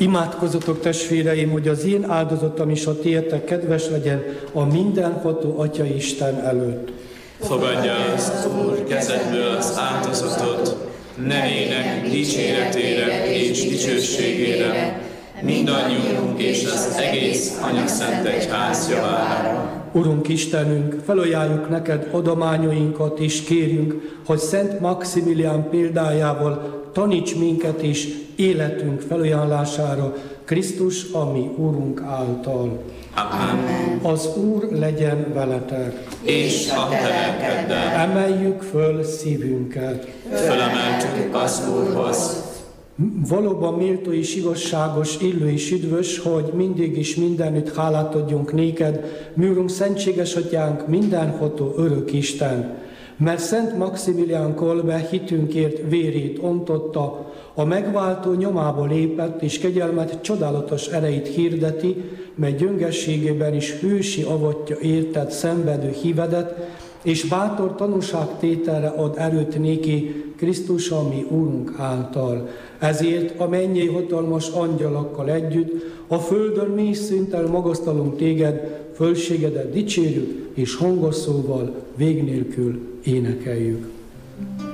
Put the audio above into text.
Imádkozzatok, testvéreim, hogy az én áldozatom is a tiétek kedves legyen a mindenható Atya Isten előtt. Fogadja az Úr kezedből az áldozatot, nevének dicséretére és dicsőségére, mindannyiunk és az egész Anyaszent Egyház javára. Urunk Istenünk, felajánljuk neked adományainkat, és kérjünk, hogy Szent Maximilián példájával taníts minket is életünk felajánlására, Krisztus, a mi Úrunk által. Amen. Az Úr legyen veletek. És a te lelkeddel. Emeljük föl szívünket. Fölemeltük az Úrhoz. Valóban méltó és igazságos, élő és üdvös, hogy mindig is mindenütt hálát adjunk néked, mi Urunk, szentséges Atyánk, mindenható örök Isten, mert Szent Maximilián kolbe hitünkért vérét ontotta, a megváltó nyomába lépett, és kegyelmet csodálatos erejét hirdeti, mely gyöngességében is hősi avatja érted szenvedő hívedet, és bátor tanúságtételre ad erőt néki Krisztus, a mi Úrunk által. Ezért a mennyei hatalmas angyalakkal együtt a földön mély szinttel magasztalunk téged, fölségedet dicsérjük, és hangos szóval vég nélkül énekeljük.